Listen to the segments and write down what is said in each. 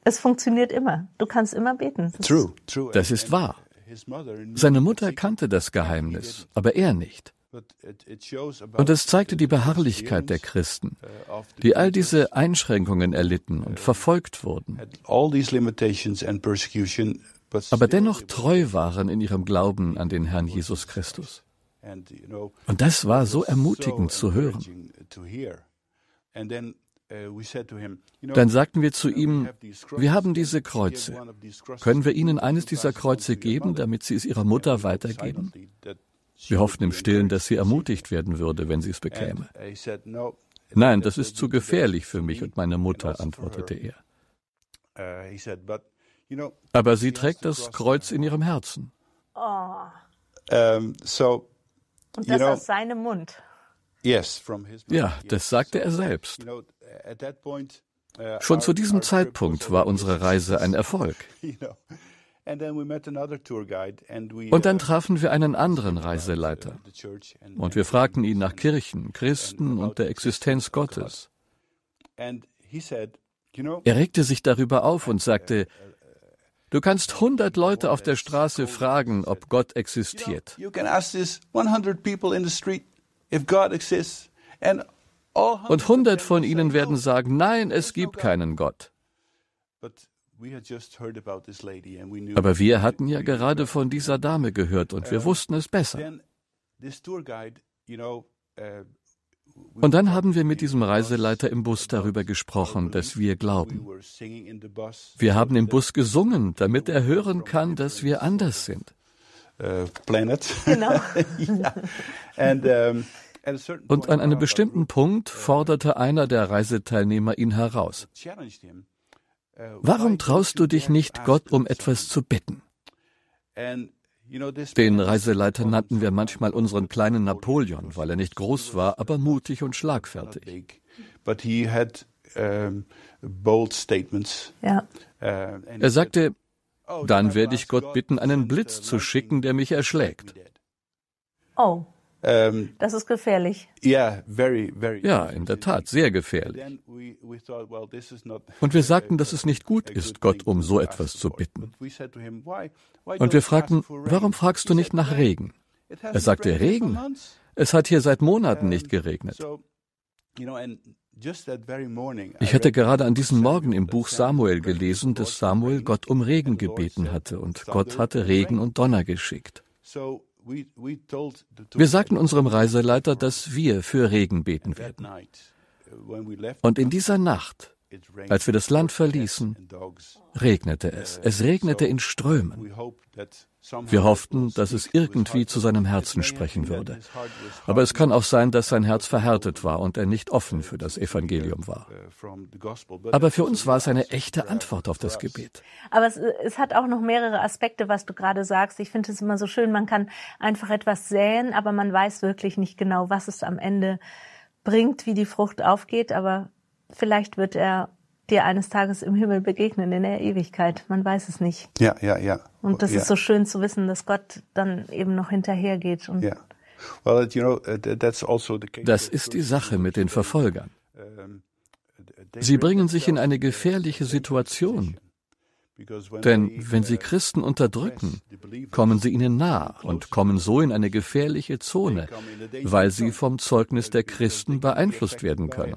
Es funktioniert immer. Du kannst immer beten. Das ist wahr. Seine Mutter kannte das Geheimnis, aber er nicht. Und es zeigte die Beharrlichkeit der Christen, die all diese Einschränkungen erlitten und verfolgt wurden, aber dennoch treu waren in ihrem Glauben an den Herrn Jesus Christus. Und das war so ermutigend zu hören. Dann sagten wir zu ihm, wir haben diese Kreuze. Können wir Ihnen eines dieser Kreuze geben, damit Sie es Ihrer Mutter weitergeben? Wir hofften im Stillen, dass sie ermutigt werden würde, wenn sie es bekäme. Nein, das ist zu gefährlich für mich und meine Mutter, antwortete er. Aber sie trägt das Kreuz in ihrem Herzen. Oh. Und das aus seinem Mund. Ja, das sagte er selbst. Schon zu diesem Zeitpunkt war unsere Reise ein Erfolg. Und dann trafen wir einen anderen Reiseleiter. Und wir fragten ihn nach Kirchen, Christen und der Existenz Gottes. Er regte sich darüber auf und sagte, du kannst 100 Leute auf der Straße fragen, ob Gott existiert. Und 100 von ihnen werden sagen, nein, es gibt keinen Gott. Aber wir hatten ja gerade von dieser Dame gehört und wir wussten es besser. Und dann haben wir mit diesem Reiseleiter im Bus darüber gesprochen, dass wir glauben. Wir haben im Bus gesungen, damit er hören kann, dass wir anders sind. Genau. Und an einem bestimmten Punkt forderte einer der Reiseteilnehmer ihn heraus. Warum traust du dich nicht, Gott um etwas zu bitten? Den Reiseleiter nannten wir manchmal unseren kleinen Napoleon, weil er nicht groß war, aber mutig und schlagfertig. Ja. Er sagte, dann werde ich Gott bitten, einen Blitz zu schicken, der mich erschlägt. Oh. Das ist gefährlich. Ja, in der Tat, sehr gefährlich. Und wir sagten, dass es nicht gut ist, Gott um so etwas zu bitten. Und wir fragten, warum fragst du nicht nach Regen? Er sagte, Regen? Es hat hier seit Monaten nicht geregnet. Ich hatte gerade an diesem Morgen im Buch Samuel gelesen, dass Samuel Gott um Regen gebeten hatte und Gott hatte Regen und Donner geschickt. Wir sagten unserem Reiseleiter, dass wir für Regen beten werden. Und in dieser Nacht, als wir das Land verließen, regnete es. Es regnete in Strömen. Wir hofften, dass es irgendwie zu seinem Herzen sprechen würde. Aber es kann auch sein, dass sein Herz verhärtet war und er nicht offen für das Evangelium war. Aber für uns war es eine echte Antwort auf das Gebet. Aber es hat auch noch mehrere Aspekte, was du gerade sagst. Ich finde es immer so schön, man kann einfach etwas säen, aber man weiß wirklich nicht genau, was es am Ende bringt, wie die Frucht aufgeht. Aber vielleicht wird er dir eines Tages im Himmel begegnen, in der Ewigkeit. Man weiß es nicht. Ja. Und das ist so schön zu wissen, dass Gott dann eben noch hinterhergeht. Und das ist die Sache mit den Verfolgern. Sie bringen sich in eine gefährliche Situation. Denn wenn sie Christen unterdrücken, kommen sie ihnen nah und kommen so in eine gefährliche Zone, weil sie vom Zeugnis der Christen beeinflusst werden können.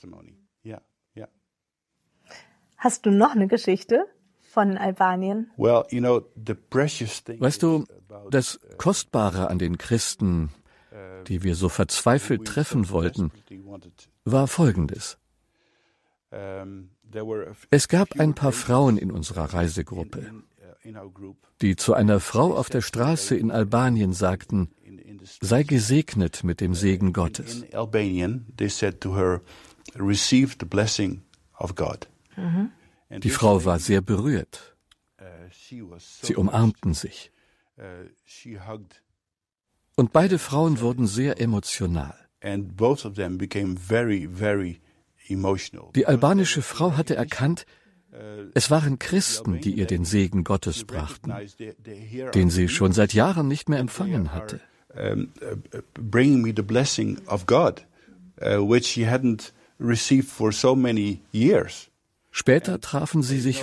Hast du noch eine Geschichte von Albanien? Weißt du, das Kostbare an den Christen, die wir so verzweifelt treffen wollten, war Folgendes. Es gab ein paar Frauen in unserer Reisegruppe, die zu einer Frau auf der Straße in Albanien sagten, sei gesegnet mit dem Segen Gottes. Die Frau war sehr berührt. Sie umarmten sich. Und beide Frauen wurden sehr emotional. Die albanische Frau hatte erkannt, es waren Christen, die ihr den Segen Gottes brachten, den sie schon seit Jahren nicht mehr empfangen hatte. Bringing me the blessing of God, which she hadn't received for so many years. Später trafen sie sich